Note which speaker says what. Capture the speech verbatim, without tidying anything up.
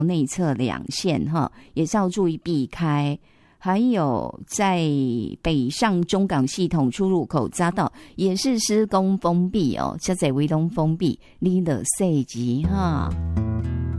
Speaker 1: 内侧两线哈，也是要注意避开。还有在北上中港系统出入口匝道也是施工封闭哦，这在围东封闭，你的设计哈。